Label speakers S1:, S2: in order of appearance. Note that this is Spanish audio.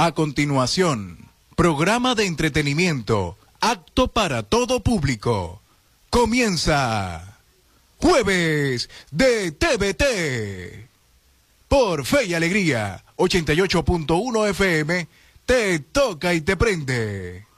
S1: A continuación, programa de entretenimiento, apto para todo público. Comienza Jueves de TVT. Por Fe y Alegría, 88.1 FM, te toca y te prende.